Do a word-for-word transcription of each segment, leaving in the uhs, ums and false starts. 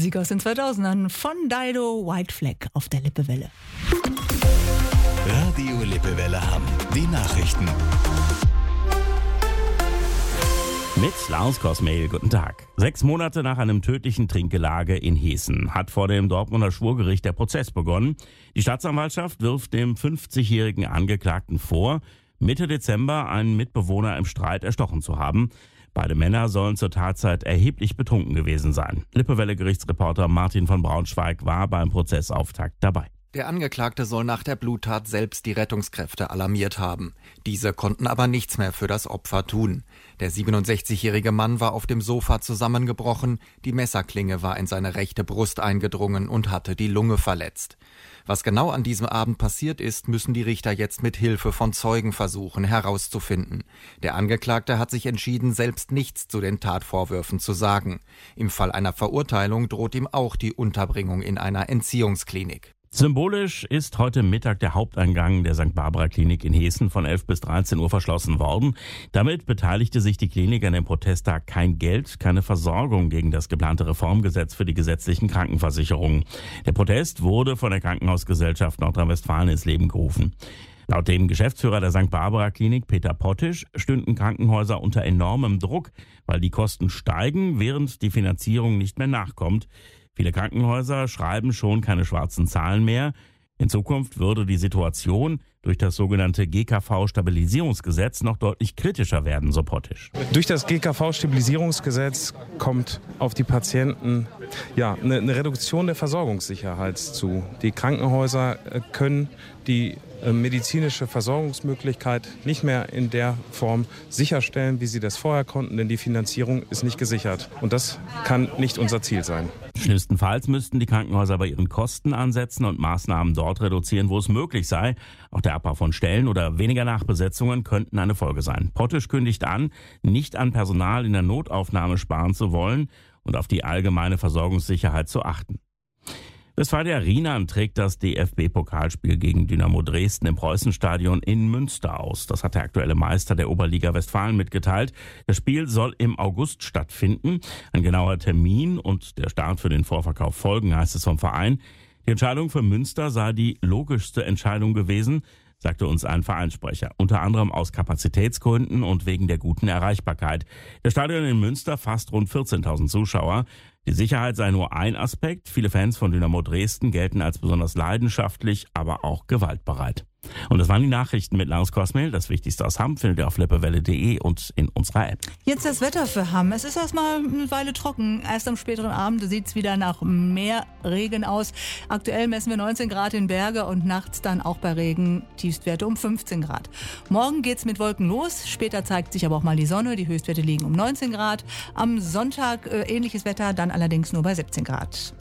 Musik aus den zweitausendern von Dido, White Flag auf der Lippewelle. Radio Lippewelle Hamm, die Nachrichten. Mit Lars Kosmehl, guten Tag. Sechs Monate nach einem tödlichen Trinkgelage in Heßen hat vor dem Dortmunder Schwurgericht der Prozess begonnen. Die Staatsanwaltschaft wirft dem fünfzigjährigen Angeklagten vor, Mitte Dezember einen Mitbewohner im Streit erstochen zu haben. Beide Männer sollen zur Tatzeit erheblich betrunken gewesen sein. Lippewelle-Gerichtsreporter Martin von Braunschweig war beim Prozessauftakt dabei. Der Angeklagte soll nach der Bluttat selbst die Rettungskräfte alarmiert haben. Diese konnten aber nichts mehr für das Opfer tun. Der siebenundsechzigjährige Mann war auf dem Sofa zusammengebrochen, die Messerklinge war in seine rechte Brust eingedrungen und hatte die Lunge verletzt. Was genau an diesem Abend passiert ist, müssen die Richter jetzt mit Hilfe von Zeugen versuchen herauszufinden. Der Angeklagte hat sich entschieden, selbst nichts zu den Tatvorwürfen zu sagen. Im Fall einer Verurteilung droht ihm auch die Unterbringung in einer Entziehungsklinik. Symbolisch ist heute Mittag der Haupteingang der Sankt Barbara Klinik in Heßen von elf bis dreizehn Uhr verschlossen worden. Damit beteiligte sich die Klinik an dem Protesttag kein Geld, keine Versorgung gegen das geplante Reformgesetz für die gesetzlichen Krankenversicherungen. Der Protest wurde von der Krankenhausgesellschaft Nordrhein-Westfalen ins Leben gerufen. Laut dem Geschäftsführer der Sankt Barbara Klinik, Peter Pottisch, stünden Krankenhäuser unter enormem Druck, weil die Kosten steigen, während die Finanzierung nicht mehr nachkommt. Viele Krankenhäuser schreiben schon keine schwarzen Zahlen mehr. In Zukunft würde die Situation durch das sogenannte G K V-Stabilisierungsgesetz noch deutlich kritischer werden, so Pottisch. Durch das G K V-Stabilisierungsgesetz kommt auf die Patienten ja, eine, eine Reduktion der Versorgungssicherheit zu. Die Krankenhäuser können die medizinische Versorgungsmöglichkeit nicht mehr in der Form sicherstellen, wie sie das vorher konnten, denn die Finanzierung ist nicht gesichert. Und das kann nicht unser Ziel sein. Schlimmstenfalls müssten die Krankenhäuser bei ihren Kosten ansetzen und Maßnahmen dort reduzieren, wo es möglich sei. Auch der Abbau von Stellen oder weniger Nachbesetzungen könnten eine Folge sein. Pottisch kündigt an, nicht an Personal in der Notaufnahme sparen zu wollen und auf die allgemeine Versorgungssicherheit zu achten. Westfalia Rienan trägt das D F B-Pokalspiel gegen Dynamo Dresden im Preußenstadion in Münster aus. Das hat der aktuelle Meister der Oberliga Westfalen mitgeteilt. Das Spiel soll im August stattfinden. Ein genauer Termin und der Start für den Vorverkauf folgen, heißt es vom Verein. Die Entscheidung für Münster sei die logischste Entscheidung gewesen, sagte uns ein Vereinssprecher. Unter anderem aus Kapazitätsgründen und wegen der guten Erreichbarkeit. Das Stadion in Münster fasst rund vierzehntausend Zuschauer. Die Sicherheit sei nur ein Aspekt. Viele Fans von Dynamo Dresden gelten als besonders leidenschaftlich, aber auch gewaltbereit. Und das waren die Nachrichten mit Lars Kosmehl. Das Wichtigste aus Hamm findet ihr auf lippewelle punkt de und in unserer App. Jetzt das Wetter für Hamm. Es ist erstmal eine Weile trocken. Erst am späteren Abend sieht es wieder nach mehr Regen aus. Aktuell messen wir neunzehn Grad in Berge und nachts dann auch bei Regen Tiefstwerte um fünfzehn Grad. Morgen geht's mit Wolken los. Später zeigt sich aber auch mal die Sonne. Die Höchstwerte liegen um neunzehn Grad. Am Sonntag äh, ähnliches Wetter, dann allerdings nur bei siebzehn Grad.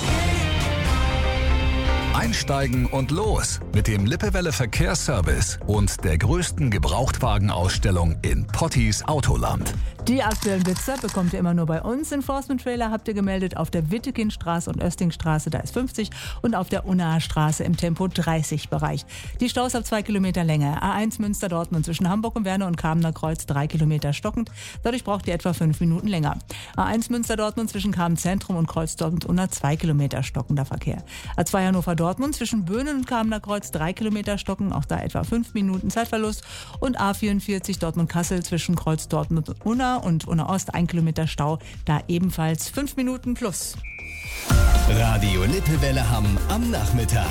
Einsteigen und los mit dem Lippewelle Verkehrsservice und der größten Gebrauchtwagenausstellung in Pottis Autoland. Die aktuellen Blitzer bekommt ihr immer nur bei uns. Enforcement Trailer habt ihr gemeldet auf der Wittekindstraße und Östingstraße, da ist fünfzig, und auf der Unnaher Straße im Tempo dreißig Bereich. Die Staus ab zwei Kilometer Länge. A eins Münster-Dortmund zwischen Hamburg und Werne und Kamener Kreuz drei Kilometer stockend. Dadurch braucht ihr etwa fünf Minuten länger. A eins Münster-Dortmund zwischen Kamen Zentrum und Kreuz Dortmund Unna zwei Kilometer stockender Verkehr. A zwei Hannover-Dortmund zwischen Böhnen und Kamener Kreuz drei Kilometer stocken, auch da etwa fünf Minuten Zeitverlust. Und A vierundvierzig Dortmund-Kassel zwischen Kreuz Dortmund und Unna und Unna Ost ein Kilometer Stau, da ebenfalls fünf Minuten plus. Radio Lippewelle Hamm am Nachmittag.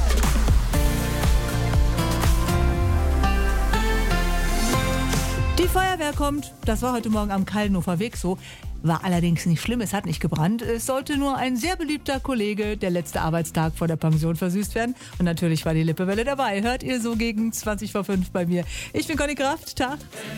Die Feuerwehr kommt, das war heute Morgen am Kallenhofer Weg so, war allerdings nicht schlimm, es hat nicht gebrannt. Es sollte nur ein sehr beliebter Kollege, der letzte Arbeitstag vor der Pension, versüßt werden. Und natürlich war die Lippewelle dabei. Hört ihr so gegen zwanzig vor fünf bei mir. Ich bin Conny Kraft, Tag.